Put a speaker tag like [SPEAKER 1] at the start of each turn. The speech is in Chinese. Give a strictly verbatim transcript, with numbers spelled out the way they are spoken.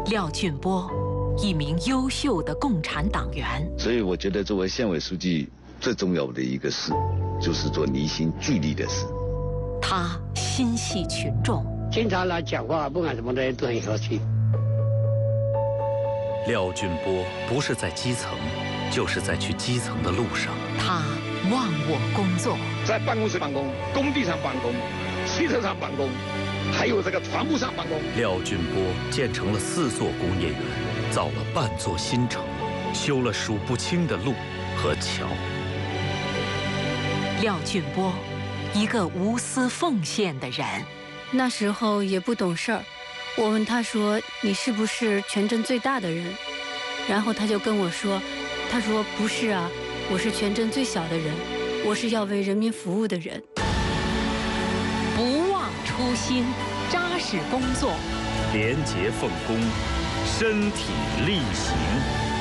[SPEAKER 1] 廖俊波，一名优秀的共产党员。
[SPEAKER 2] 所以我觉得，作为县委书记，最重要的一个事，就是做离心聚力的事。
[SPEAKER 1] 他心系群众，
[SPEAKER 3] 经常来讲话，不管什么的都很和气。
[SPEAKER 4] 廖俊波不是在基层，就是在去基层的路上。
[SPEAKER 1] 他忘我工作，
[SPEAKER 5] 在办公室办公，工地上办公，汽车上办公，还有这个船舶上办公。
[SPEAKER 4] 廖俊波建成了四座工业园，造了半座新城，修了数不清的路和桥。
[SPEAKER 1] 廖俊波，一个无私奉献的人。
[SPEAKER 6] 那时候也不懂事儿，我问他说：“你是不是全镇最大的人？”然后他就跟我说：“他说不是啊，我是全镇最小的人，我是要为人民服务的人。”
[SPEAKER 1] 不忘初心，扎实工作，
[SPEAKER 4] 廉洁奉公，身体力行。